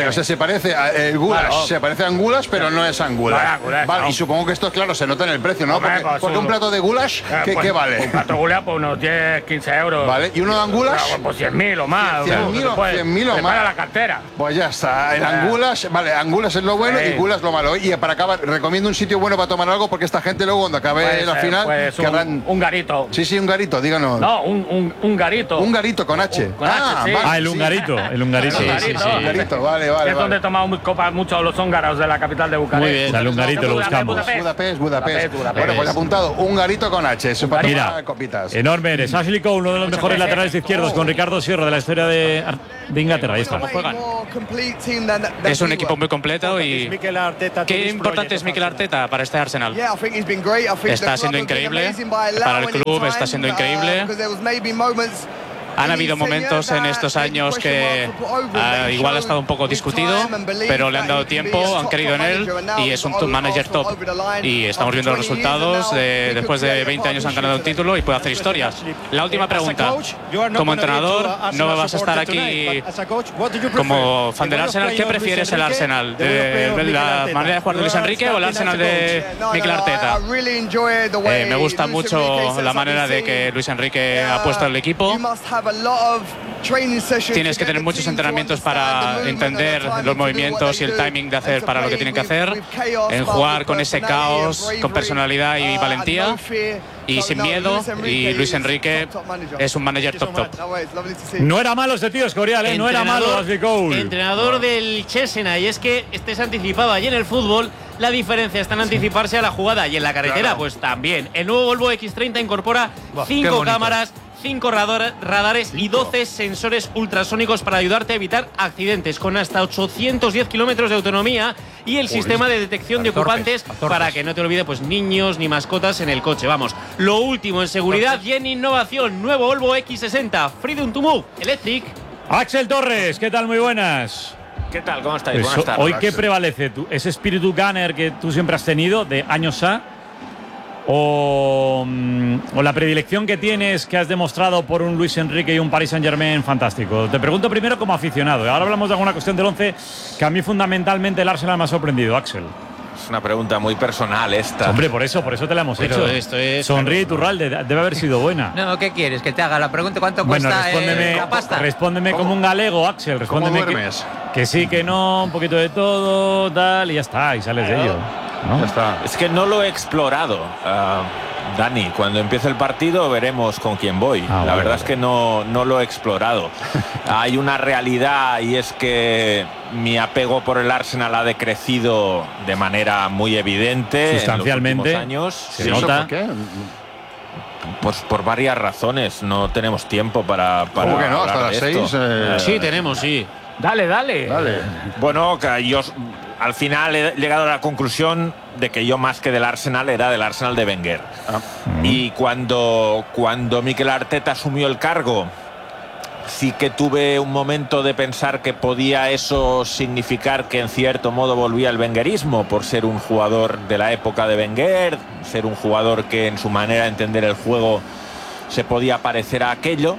Vale, o sea, se parece a el goulash, Claro. se parece a angulas, pero no es angulas. No es goulash, Vale, no. y supongo que esto, claro, se nota en el precio, ¿no? Hombre, Porque, pues, porque un un- plato de goulash, Eh, ¿qué, pues, qué vale? Un plato goulash, pues unos diez, quince euros. Vale, ¿y uno de angulas? Pues, pues cien mil o más. cien o sea, mil o- pues, cien mil o te más. para la cartera. Pues ya está, el Eh. angulas, vale, angulas es lo bueno Sí. y gulas lo malo. Y para acabar, recomiendo un sitio bueno para tomar algo porque esta gente luego cuando acabe Pues, la eh, final pues un- querrán... un garito. Sí, sí, un garito, díganos. No, un, un, un garito. Un garito con H. Con H, sí. vale, Ah, el sí. hungarito, el hungarito. Un Sí, garito. sí, sí. Un garito, vale, vale. Es vale. donde tomamos copas muchos los húngaros de la capital de Bucarest. Muy bien. Al hungarito lo buscamos. Budapest. Budapest, Budapest. Budapest, Budapest. Bueno, pues apuntado, un garito con H, eso para Mira, tomar copitas. enorme eres. Ashley Cole, uno de los mejores laterales izquierdos, con Ricardo Sierra de la historia de, de Inglaterra. Ahí está. Es un equipo muy completo y qué importante es Mikel Arteta para este Arsenal. Está siendo increíble para el club, está siendo increíble. Han habido momentos en estos años que uh, igual ha estado un poco discutido, pero le han dado tiempo, han creído en él y es un manager top. Y estamos viendo los resultados. De, después de veinte años han ganado un título y puede hacer historias. La última pregunta. Como entrenador, no vas a estar aquí como fan del Arsenal. ¿Qué prefieres el Arsenal? ¿De, de la manera de jugar de Luis Enrique o el Arsenal de Mikel Arteta? Eh, me gusta mucho la manera de que Luis Enrique ha puesto el equipo. Tienes que tener muchos entrenamientos para entender los movimientos y el timing de hacer para lo que tienen que hacer, en jugar con ese caos, con personalidad y valentía y sin miedo. Y Luis Enrique es un manager top top. No era malo este tío, Escorial, ¿eh? No era malo Ashley Cole. Entrenador del Chelsea, y es que este se anticipaba allí en el fútbol. La diferencia está en anticiparse a la jugada y en la carretera, Claro. pues también. El nuevo Volvo equis treinta incorpora Buah, qué cinco bonito. cámaras, cinco radar- radares y doce sensores ultrasónicos para ayudarte a evitar accidentes, con hasta ochocientos diez kilómetros de autonomía y el Joder. sistema de detección de Azorques, ocupantes azorques. para que no te olvide pues niños ni mascotas en el coche. Vamos, lo último en seguridad y en innovación. Nuevo Volvo equis sesenta, Freedom to Move Electric. Axel Torres, ¿qué tal? Muy buenas. ¿Qué tal? ¿Cómo estáis? Pues, Buenas tardes. ¿Hoy qué prevalece? ¿Tú- ¿Ese espíritu gunner que tú siempre has tenido de años A? O, mm, ¿O la predilección que tienes, que has demostrado por un Luis Enrique y un Paris Saint-Germain fantástico? Te pregunto primero como aficionado. Ahora hablamos de alguna cuestión del once que a mí fundamentalmente el Arsenal me ha sorprendido, Axel. Es una pregunta muy personal esta. Hombre, por eso, por eso te la hemos Pero hecho. esto es- Sonríe, Iturralde, debe haber sido buena. No, ¿qué quieres? ¿Que te haga la pregunta? ¿Cuánto Bueno, cuesta eh, respóndeme, la pasta? respóndeme como un galego, Axel. Respóndeme que, duermes? que sí, que no, un poquito de todo, tal, y ya está, y sales de ello. ¿no? Ya está. Es que no lo he explorado. ah, Dani, cuando empiece el partido veremos con quién voy. Ah, la vale, verdad vale. es que no, no lo he explorado. Hay una realidad y es que mi apego por el Arsenal ha decrecido de manera muy evidente Sustancialmente, en los últimos años. se nota. ¿Por qué? Pues por varias razones. No tenemos tiempo para, para ¿Cómo que no? Hasta hablar las de esto. seis, eh, Sí, tenemos, sí. Dale, dale. Dale. Bueno, que yo al final he llegado a la conclusión de que yo más que del Arsenal era del Arsenal de Wenger. Y cuando, cuando Mikel Arteta asumió el cargo, sí que tuve un momento de pensar que podía eso significar que en cierto modo volvía el wengerismo por ser un jugador de la época de Wenger, ser un jugador que en su manera de entender el juego se podía parecer a aquello.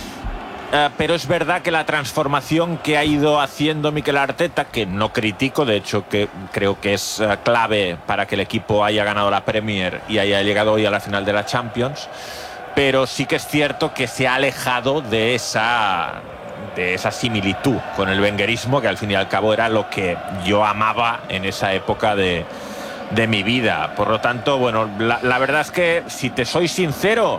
Uh, pero es verdad que la transformación que ha ido haciendo Mikel Arteta, que no critico, de hecho que creo que es uh, clave para que el equipo haya ganado la Premier y haya llegado hoy a la final de la Champions, pero sí que es cierto que se ha alejado de esa, de esa similitud con el wengerismo, que al fin y al cabo era lo que yo amaba en esa época de, de mi vida. Por lo tanto, bueno, la, la verdad es que, si te soy sincero,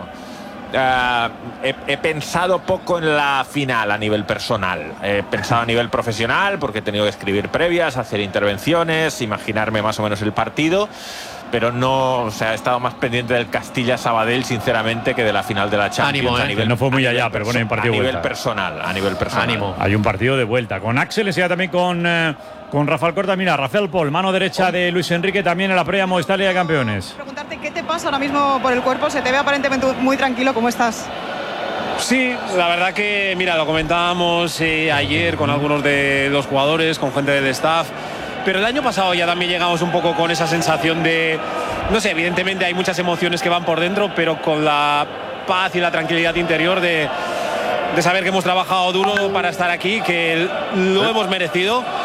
Uh, he, he pensado poco en la final a nivel personal. He pensado a nivel profesional porque he tenido que escribir previas, hacer intervenciones, imaginarme más o menos el partido, pero no, o sea, he estado más pendiente del Castilla-Sabadell, sinceramente, que de la final de la Champions. Ánimo, ¿eh? a nivel, No fue muy a allá, nivel pero bueno, hay un partido a de nivel vuelta. personal, a nivel personal. Ánimo. Hay un partido de vuelta. Con Axel, enseguida también con, eh, con Rafael Corta. Mira, Rafael Pol, mano derecha de Luis Enrique, también en la previa Movistar Liga de Campeones. Preguntarte qué te pasa ahora mismo por el cuerpo, se te ve aparentemente muy tranquilo, ¿cómo estás? Sí, la verdad que, mira, lo comentábamos eh, ayer con algunos de los jugadores, con gente del staff, pero el año pasado ya también llegamos un poco con esa sensación de, no sé, evidentemente hay muchas emociones que van por dentro, pero con la paz y la tranquilidad interior de, de saber que hemos trabajado duro para estar aquí, que lo hemos merecido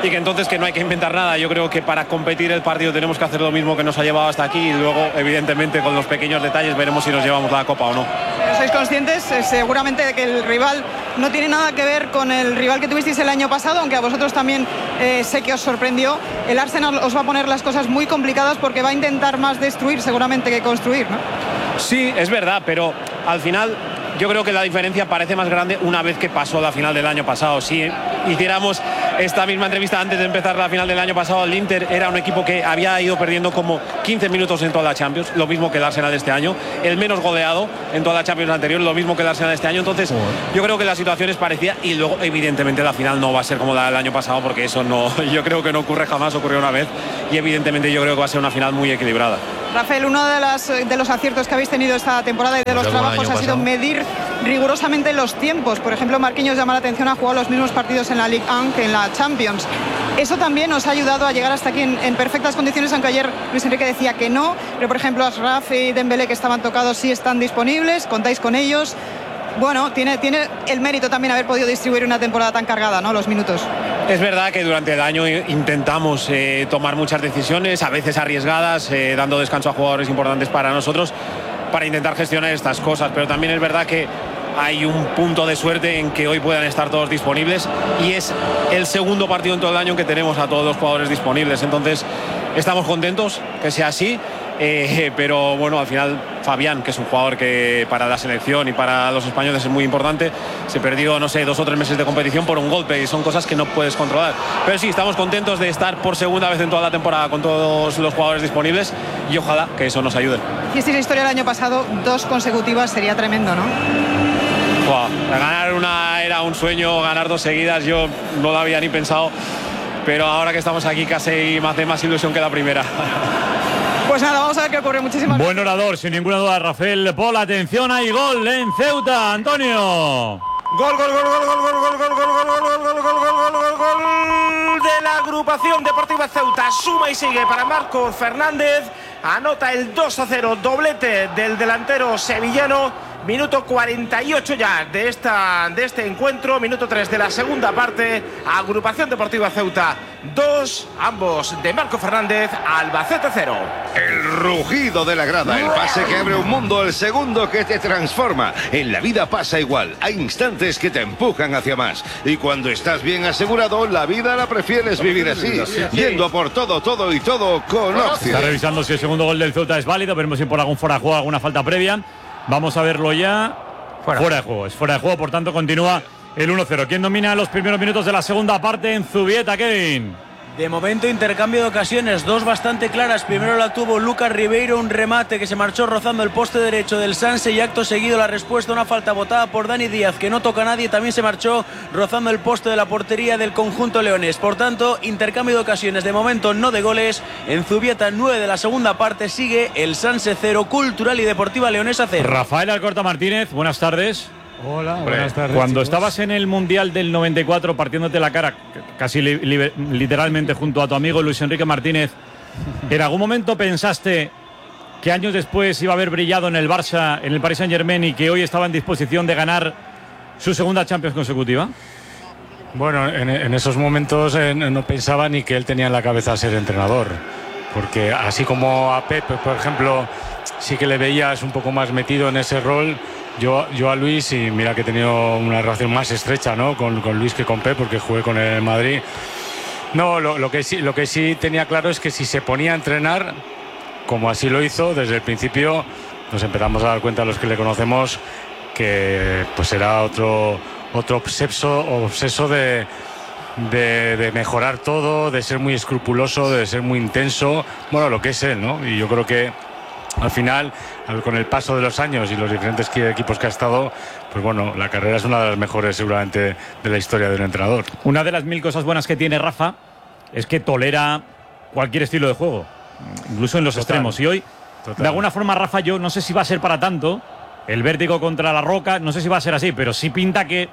y que entonces que no hay que inventar nada. Yo creo que para competir el partido tenemos que hacer lo mismo que nos ha llevado hasta aquí y luego, evidentemente, con los pequeños detalles veremos si nos llevamos la Copa o no. Pero sois conscientes eh, seguramente de que el rival no tiene nada que ver con el rival que tuvisteis el año pasado, aunque a vosotros también eh, sé que os sorprendió. El Arsenal os va a poner las cosas muy complicadas porque va a intentar más destruir seguramente que construir, ¿no? Sí, es verdad, pero al final yo creo que la diferencia parece más grande una vez que pasó la final del año pasado. Si hiciéramos esta misma entrevista antes de empezar la final del año pasado, el Inter era un equipo que había ido perdiendo como quince minutos en toda la Champions, lo mismo que el Arsenal de este año, el menos goleado en toda la Champions anterior, lo mismo que el Arsenal de este año. Entonces yo creo que la situación es parecida y luego evidentemente la final no va a ser como la del año pasado porque eso no, yo creo que no ocurre jamás, ocurrió una vez y evidentemente yo creo que va a ser una final muy equilibrada. Rafael, uno de, las, de los aciertos que habéis tenido esta temporada y de los trabajos ha sido medir rigurosamente los tiempos. Por ejemplo, Marquinhos llama la atención, ha jugado los mismos partidos en la Ligue uno que en la Champions. Eso también nos ha ayudado a llegar hasta aquí en, en perfectas condiciones, aunque ayer Luis Enrique decía que no, pero por ejemplo Ashraf y Dembélé, que estaban tocados, sí están disponibles, contáis con ellos. Bueno, tiene, tiene el mérito también haber podido distribuir una temporada tan cargada, ¿no? Los minutos. Es verdad que durante el año intentamos eh, tomar muchas decisiones, a veces arriesgadas, eh, dando descanso a jugadores importantes para nosotros, para intentar gestionar estas cosas, pero también es verdad que hay un punto de suerte en que hoy puedan estar todos disponibles y es el segundo partido en todo el año que tenemos a todos los jugadores disponibles, entonces estamos contentos que sea así. Eh, pero bueno, al final Fabián, que es un jugador que para la selección y para los españoles es muy importante, se perdió, no sé, dos o tres meses de competición por un golpe y son cosas que no puedes controlar. Pero sí, estamos contentos de estar por segunda vez en toda la temporada con todos los jugadores disponibles y ojalá que eso nos ayude. Y esta es la historia del año pasado, dos consecutivas sería tremendo, ¿no? Wow, ganar una era un sueño, ganar dos seguidas yo no lo había ni pensado, pero ahora que estamos aquí casi me hace más ilusión que la primera. Pues nada, vamos a ver qué ocurre. Muchísimas gracias. Buen orador, sin ninguna duda, Rafael Pol. Atención, hay gol en Ceuta, Antonio. Gol, gol, gol, gol, gol, gol, gol, gol, gol, gol, gol, gol, gol, gol, gol, gol de la agrupación deportiva Ceuta. Suma y sigue para Marcos Fernández. Anota el dos a cero, doblete del delantero sevillano. Minuto cuarenta y ocho ya de, esta, de este encuentro, minuto tres de la segunda parte. Agrupación Deportiva Ceuta dos, ambos de Marco Fernández, Albacete cero. El rugido de la grada, el pase que abre un mundo, el segundo que te transforma. En la vida pasa igual, hay instantes que te empujan hacia más. Y cuando estás bien asegurado, la vida la prefieres vivir así, yendo por todo, todo y todo con Opción. Está revisando si el segundo gol del Ceuta es válido, veremos si por algún fuera de juego, alguna falta previa. Vamos a verlo ya. Fuera. fuera de juego, es fuera de juego, por tanto continúa el uno cero. ¿Quién domina los primeros minutos de la segunda parte en Zubieta, Kevin? De momento intercambio de ocasiones, dos bastante claras. Primero la tuvo Lucas Ribeiro, un remate que se marchó rozando el poste derecho del Sanse y acto seguido la respuesta, una falta botada por Dani Díaz que no toca a nadie, también se marchó rozando el poste de la portería del conjunto leonés. Por tanto, intercambio de ocasiones, de momento no de goles. En Zubieta nueve de la segunda parte sigue el Sanse cero, Cultural y Deportiva Leonesa cero. Rafael Alcorta Martínez, buenas tardes. Hola, buenas tardes. Cuando chicos. estabas en el Mundial del noventa y cuatro partiéndote la cara casi li li literalmente junto a tu amigo Luis Enrique Martínez, ¿en algún momento pensaste que años después iba a haber brillado en el Barça, en el Paris Saint-Germain y que hoy estaba en disposición de ganar su segunda Champions consecutiva? Bueno, en, en esos momentos eh, no pensaba ni que él tenía en la cabeza ser entrenador, porque así como a Pep, por ejemplo, sí que le veías un poco más metido en ese rol. Yo, yo a Luis, y mira que he tenido una relación más estrecha, ¿no? con, con Luis que con Pep, porque jugué con él en Madrid. No, lo, lo, que sí, lo que sí tenía claro es que si se ponía a entrenar, como así lo hizo, desde el principio nos empezamos a dar cuenta los que le conocemos que pues era otro, otro obseso, obseso de, de, de mejorar todo, de ser muy escrupuloso, de ser muy intenso, bueno, lo que es él, ¿no? Y yo creo que al final, con el paso de los años y los diferentes equipos que ha estado, pues bueno, la carrera es una de las mejores seguramente de la historia de un entrenador. Una de las mil cosas buenas que tiene Rafa es que tolera cualquier estilo de juego, incluso en los Total. extremos. Y hoy, Total. de alguna forma, Rafa, yo no sé si va a ser para tanto el vértigo contra la roca, no sé si va a ser así, pero sí pinta que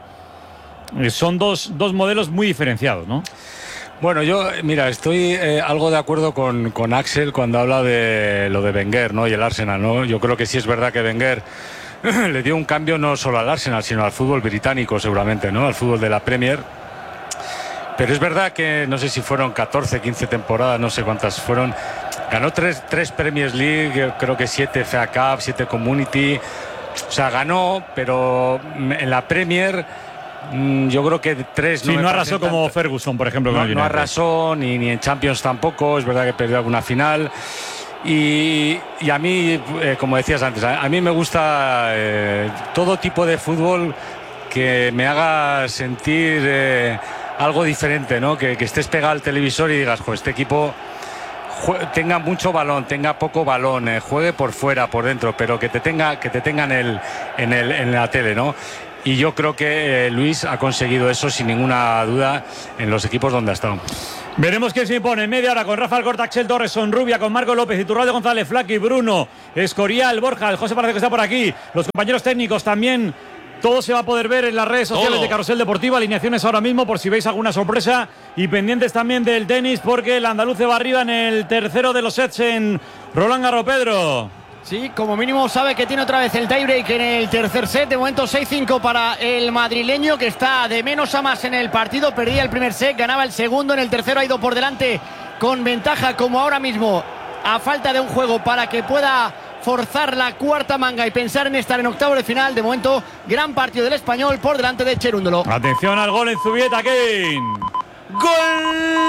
son dos, dos modelos muy diferenciados, ¿no? Bueno, yo, mira, estoy eh, algo de acuerdo con, con Axel cuando habla de lo de Wenger, ¿no? Y el Arsenal, ¿no? Yo creo que sí es verdad que Wenger le dio un cambio no solo al Arsenal, sino al fútbol británico, seguramente, ¿no? Al fútbol de la Premier. pero es verdad que no sé si fueron catorce, quince temporadas, no sé cuántas fueron. Ganó tres, tres Premier League, creo que siete F A Cup, siete Community. O sea, ganó, pero en la Premier yo creo que tres no. Sí, no, no arrasó tanto. Como Ferguson, por ejemplo. No, con el no arrasó, ni, ni en Champions tampoco. Es verdad que perdió alguna final. Y, y a mí, eh, como decías antes, a, a mí me gusta eh, todo tipo de fútbol que me haga sentir eh, algo diferente, ¿no? Que, que estés pegado al televisor y digas, pues este equipo tenga mucho balón, tenga poco balón, eh, juegue por fuera, por dentro, pero que te tenga, que te tenga en, el, en, el, en la tele, ¿no? Y yo creo que eh, Luis ha conseguido eso sin ninguna duda en los equipos donde ha estado. Veremos quién se impone en media hora con Rafael Corta, Axel Torres, Sonrubia, con Marco López, Iturralde, González, Flaqui, Bruno, Escorial, Borja, el José parece que está por aquí, los compañeros técnicos también. Todo se va a poder ver en las redes sociales Todo. de Carrusel Deportivo. Alineaciones ahora mismo por si veis alguna sorpresa. Y pendientes también del tenis porque el andaluz se va arriba en el tercero de los sets en Roland Garros. Pedro. Sí, como mínimo sabe que tiene otra vez el tiebreak en el tercer set. De momento seis cinco para el madrileño, que está de menos a más en el partido. Perdía el primer set, ganaba el segundo. En el tercero ha ido por delante con ventaja, como ahora mismo, a falta de un juego para que pueda forzar la cuarta manga y pensar en estar en octavo de final. De momento, gran partido del español por delante de Cherúndolo. Atención al gol en Zubieta, Kane. ¡Gol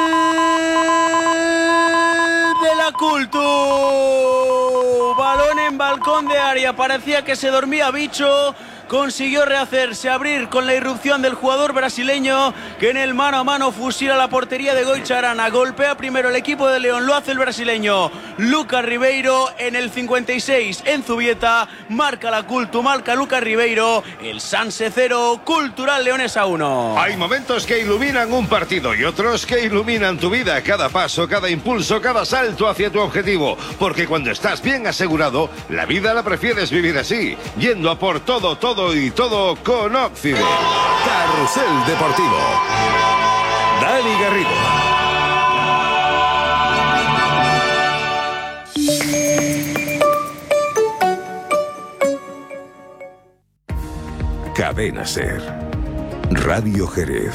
de la Cultu! Balón en balcón de área. Parecía que se dormía Bicho. Consiguió rehacerse, abrir con la irrupción del jugador brasileño que en el mano a mano fusila la portería de Goicha Arana. Golpea primero el equipo de León, lo hace el brasileño Lucas Ribeiro en el cincuenta y seis en Zubieta. Marca la Cultu, marca Lucas Ribeiro. El Sanse cero, Cultural Leonesa uno. Hay momentos que iluminan un partido y otros que iluminan tu vida. Cada paso, cada impulso, cada salto hacia tu objetivo. Porque cuando estás bien asegurado, la vida la prefieres vivir así, yendo a por todo, todo y todo con Occident. Carrusel Deportivo. Dani Garrido. Cadena Ser. Radio Jerez.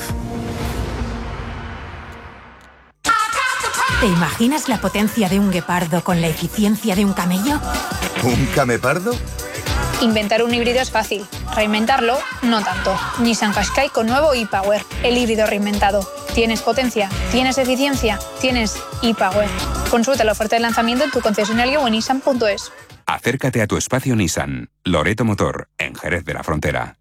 ¿Te imaginas la potencia de un guepardo con la eficiencia de un camello? ¿Un camepardo? Inventar un híbrido es fácil, reinventarlo no tanto. Nissan Qashqai con nuevo e-Power, el híbrido reinventado. Tienes potencia, tienes eficiencia, tienes e-Power. Consulta la oferta de lanzamiento en tu concesionario o en nissan punto es. Acércate a tu espacio Nissan, Loreto Motor, en Jerez de la Frontera.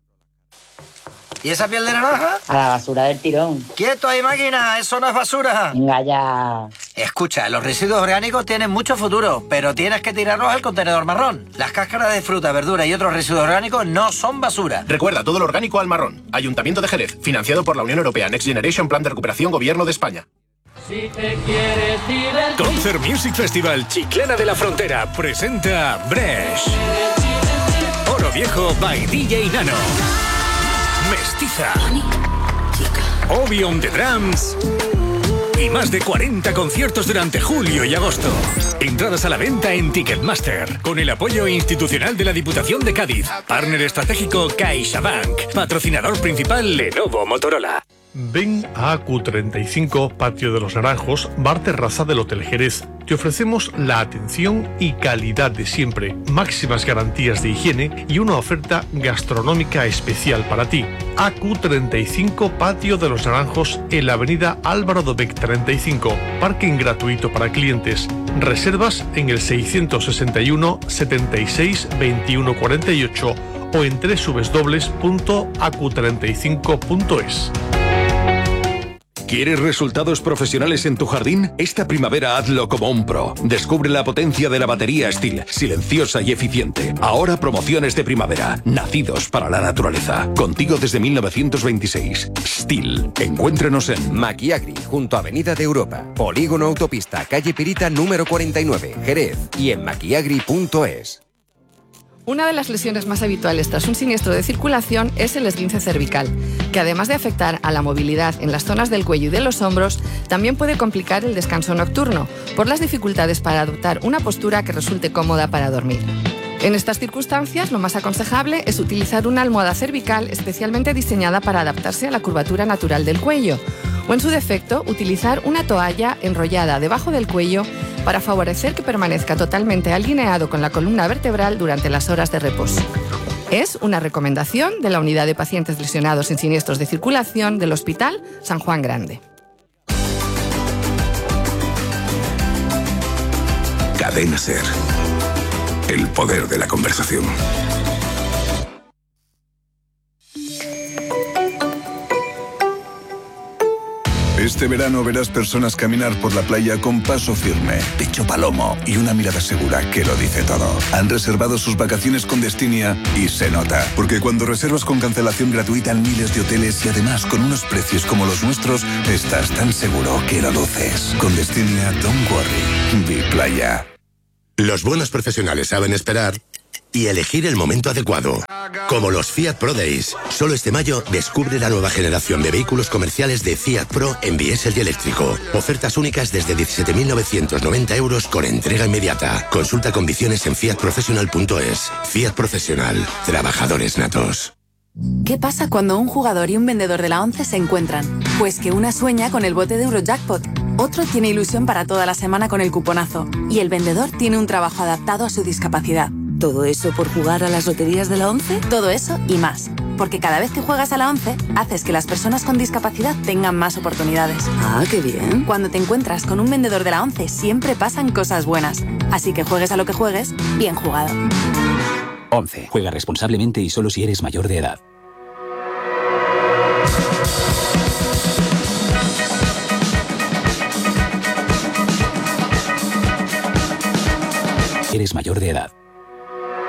¿Y esa piel de naranja? A la basura del tirón. ¡Quieto ahí, máquina! ¡Eso no es basura! Venga ya. Escucha, los residuos orgánicos tienen mucho futuro, pero tienes que tirarlos al contenedor marrón. Las cáscaras de fruta, verdura y otros residuos orgánicos no son basura. Recuerda, todo lo orgánico al marrón. Ayuntamiento de Jerez, financiado por la Unión Europea, Next Generation Plan de Recuperación, Gobierno de España. Si te quieres divertir. Concert Music Festival Chiclana de la Frontera presenta Bresh. Oro Viejo by D J Nano. Mestiza, Obi on the Drums y más de cuarenta conciertos durante julio y agosto. Entradas a la venta en Ticketmaster, con el apoyo institucional de la Diputación de Cádiz. Partner estratégico CaixaBank. Patrocinador principal Lenovo Motorola. Ven a A Q treinta y cinco, Patio de los Naranjos, bar terraza del Hotel Jerez. Te ofrecemos la atención y calidad de siempre, máximas garantías de higiene y una oferta gastronómica especial para ti. A Q treinta y cinco, Patio de los Naranjos, en la avenida Álvaro Dobech treinta y cinco. Parking gratuito para clientes. Reservas en el seiscientos sesenta y uno, setenta y seis, veintiuno cuarenta y ocho o en doble u doble u doble u punto a q treinta y cinco punto es. ¿Quieres resultados profesionales en tu jardín? Esta primavera hazlo como un pro. Descubre la potencia de la batería Stihl, silenciosa y eficiente. Ahora promociones de primavera, nacidos para la naturaleza. Contigo desde mil novecientos veintiséis. Stihl. Encuéntranos en Maquiagri, junto a Avenida de Europa. Polígono Autopista, calle Pirita número cuarenta y nueve, Jerez. Y en maquiagri punto es. Una de las lesiones más habituales tras un siniestro de circulación es el esguince cervical, que además de afectar a la movilidad en las zonas del cuello y de los hombros, también puede complicar el descanso nocturno, por las dificultades para adoptar una postura que resulte cómoda para dormir. En estas circunstancias, lo más aconsejable es utilizar una almohada cervical especialmente diseñada para adaptarse a la curvatura natural del cuello. o en su defecto utilizar una toalla enrollada debajo del cuello para favorecer que permanezca totalmente alineado con la columna vertebral durante las horas de reposo. Es una recomendación de la Unidad de Pacientes Lesionados en Siniestros de Circulación del Hospital San Juan Grande. Cadena SER. El poder de la conversación. Este verano verás personas caminar por la playa con paso firme, pecho palomo y una mirada segura que lo dice todo. Han reservado sus vacaciones con Destinia y se nota. Porque cuando reservas con cancelación gratuita en miles de hoteles y además con unos precios como los nuestros, estás tan seguro que lo luces. Con Destinia, don't worry. Be playa. Los buenos profesionales saben esperar y elegir el momento adecuado. Como los Fiat Pro Days. Solo este mayo descubre la nueva generación de vehículos comerciales de Fiat Pro en diésel y eléctrico. Ofertas únicas desde diecisiete mil novecientos noventa euros con entrega inmediata. Consulta condiciones en fiat professional punto es. Fiat Profesional. Trabajadores natos. ¿Qué pasa cuando un jugador y un vendedor de la ONCE se encuentran? Pues que una sueña con el bote de Eurojackpot, otro tiene ilusión para toda la semana con el cuponazo y el vendedor tiene un trabajo adaptado a su discapacidad. ¿Todo eso por jugar a las loterías de la ONCE? Todo eso y más. Porque cada vez que juegas a la ONCE, haces que las personas con discapacidad tengan más oportunidades. Ah, qué bien. Cuando te encuentras con un vendedor de la ONCE, siempre pasan cosas buenas. Así que juegues a lo que juegues, bien jugado. ONCE. Juega responsablemente y solo si eres mayor de edad. Eres mayor de edad.